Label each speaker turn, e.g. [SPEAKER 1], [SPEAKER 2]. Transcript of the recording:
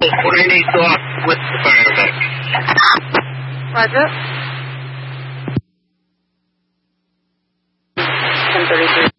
[SPEAKER 1] Ready to talk with the fireback.
[SPEAKER 2] Roger. 10:33.